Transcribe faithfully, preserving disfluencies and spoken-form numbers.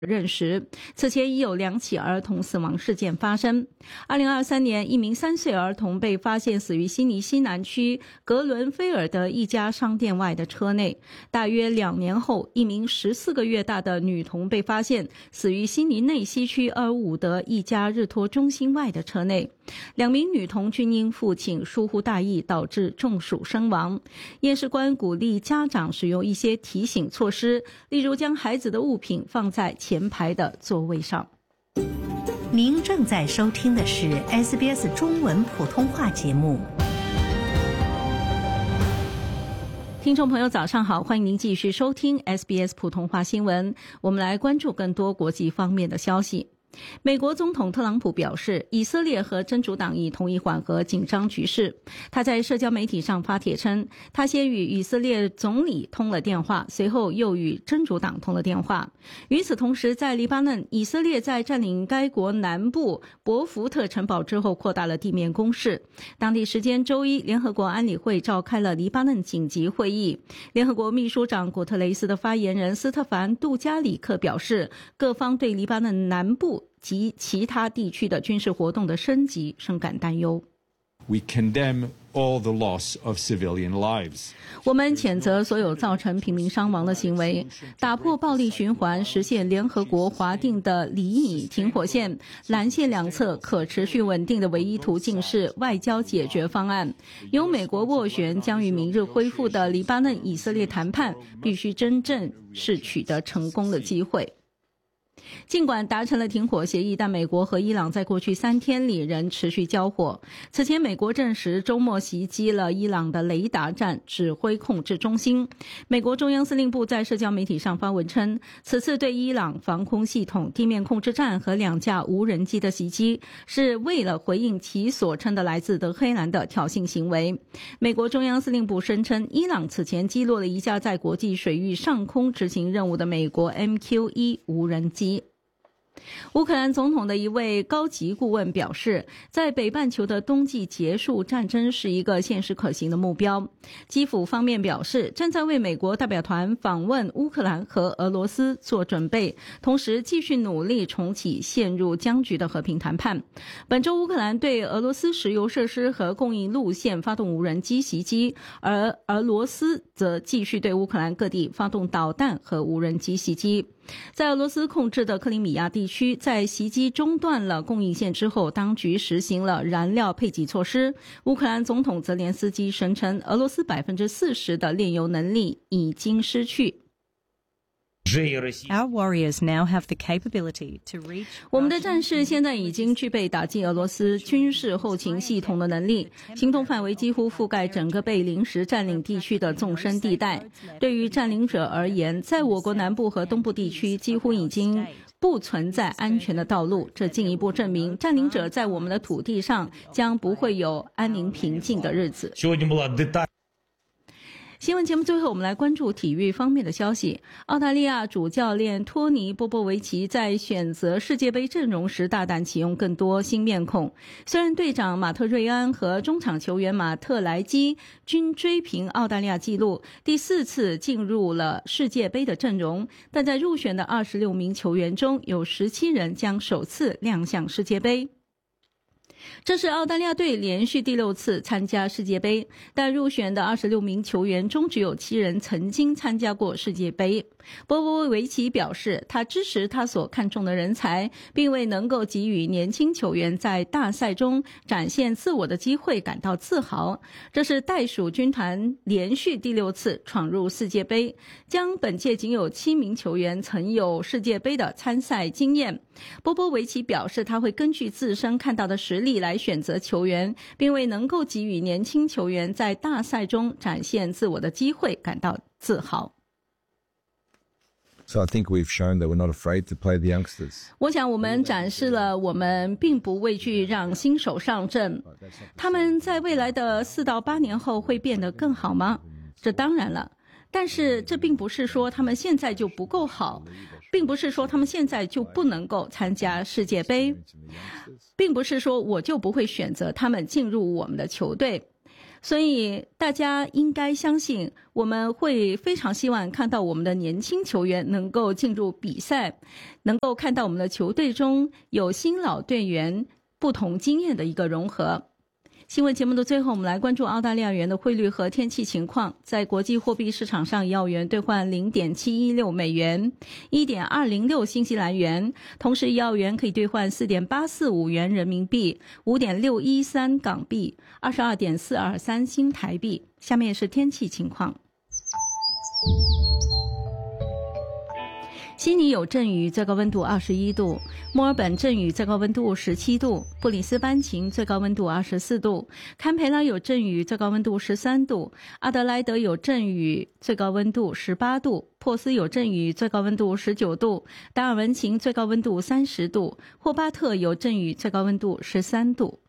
认识。此前已有两起儿童死亡事件发生。二零二三年，一名三岁儿童被发现死于悉尼西南区格伦菲尔的一家商店外的车内。大约两年后，一名十四个月大的女童被发现死于悉尼内西区二五伍德一家日托中心外的车内。两名女童均因父亲疏忽大意导致中暑身亡。验尸官鼓励家长使用一些提醒措施，例如将孩子的物品放在前排的座位上。 您正在收听的是 S B S 中文普通话节目。 听众朋友早上好，欢迎您继续收听 S B S 普通话新闻。我们来关注更多国际方面的消息。美国总统特朗普表示，以色列和真主党已同意缓和紧张局势。他在社交媒体上发帖称，他先与以色列总理通了电话，随后又与真主党通了电话。与此同时，在黎巴嫩，以色列在占领该国南部博福特城堡之后扩大了地面攻势。当地时间周一，联合国安理会召开了黎巴嫩紧急会议。联合国秘书长古特雷斯的发言人斯特凡·杜加里克表示，各方对黎巴嫩南部及其他地区的军事活动的升级深感担忧。 We condemn all the loss of civilian lives. 我们谴责所有造成平民伤亡的行为，打破暴力循环，实现联合国划定的厘米停火线。蓝线两侧可持续稳定的唯一途径是外交解决方案。由美国斡旋将于明日恢复的黎巴嫩以色列谈判，必须真正是取得成功的机会。尽管达成了停火协议，但美国和伊朗在过去三天里仍持续交火。此前，美国证实周末袭击了伊朗的雷达站指挥控制中心。美国中央司令部在社交媒体上发文称，此次对伊朗防空系统、地面控制站和两架无人机的袭击，是为了回应其所称的来自德黑兰的挑衅行为。美国中央司令部声称，伊朗此前击落了一架在国际水域上空执行任务的美国 M Q 一 无人机。乌克兰总统的一位高级顾问表示，在北半球的冬季结束战争是一个现实可行的目标。基辅方面表示，正在为美国代表团访问乌克兰和俄罗斯做准备，同时继续努力重启陷入僵局的和平谈判。本周乌克兰对俄罗斯石油设施和供应路线发动无人机袭击，而俄罗斯则继续对乌克兰各地发动导弹和无人机袭击。在俄罗斯控制的克里米亚地区，在袭击中断了供应线之后，当局实行了燃料配给措施。乌克兰总统泽连斯基声称，俄罗斯 百分之四十 的炼油能力已经失去。 Our warriors now have the capability to reach. 我们的战士现在已经具备打击俄罗斯军事后勤系统的能力，行动范围几乎覆盖整个被临时占领地区的纵深地带。对于占领者而言，在我国南部和东部地区几乎已经不存在安全的道路，这进一步证明占领者在我们的土地上将不会有安宁平静的日子。新闻节目最后，我们来关注体育方面的消息。澳大利亚主教练托尼·波波维奇在选择世界杯阵容时大胆启用更多新面孔。虽然队长马特·瑞安和中场球员马特·莱基均追平澳大利亚纪录，第四次进入了世界杯的阵容，但在入选的二十六名球员中，有十七人将首次亮相世界杯。这是澳大利亚队连续第六次参加世界杯，但入选的二十六名球员中只有七人曾经参加过世界杯。波波维奇表示，他支持他所看重的人才，并为能够给予年轻球员在大赛中展现自我的机会感到自豪。这是袋鼠军团连续第六次闯入世界杯，将本届仅有七名球员曾有世界杯的参赛经验。波波维奇表示，他会根据自身看到的实力来选择球员，并为能够给予年轻球员在大赛中展现自我的机会感到自豪。 So I think we've shown that we're not afraid to play the youngsters. 我想我们展示了我们并不畏惧让新手上阵。他们在未来的四到八年后会变得更好吗？这当然了。但是这并不是说他们现在就不够好，并不是说他们现在就不能够参加世界杯，并不是说我就不会选择他们进入我们的球队。 所以大家应该相信，我们会非常希望看到我们的年轻球员能够进入比赛，能够看到我们的球队中有新老队员不同经验的一个融合。新闻节目的最后，我们来关注澳大利亚元的汇率和天气情况。在国际货币市场上，一澳元兑换 零点七一六 美元， 一点二零六 新西兰元，同时一澳元可以兑换 四点八四五 元人民币， 五点六一三 港币， 二十二点四二三 新台币。下面是天气情况。悉尼有阵雨，最高温度二十一度；墨尔本阵雨，最高温度十七度；布里斯班晴，最高温度二十四度；堪培拉有阵雨，最高温度十三度；阿德莱德有阵雨，最高温度十八度；珀斯有阵雨，最高温度十九度；达尔文晴，最高温度三十度；霍巴特有阵雨，最高温度十三度。